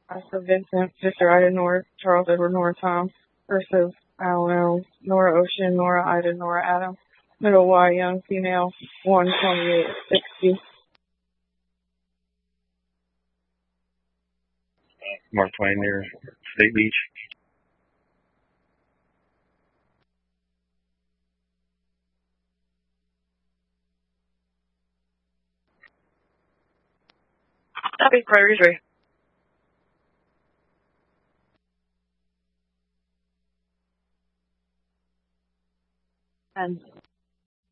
Oscar Vincent, Victor Ida Nora, Charles Edward Nora Tom, Versus, Al Nora Ocean, Nora Ida, Nora Adam, middle Y, young female, 12860. Mark Twain near State Beach. Copy, priority 3. And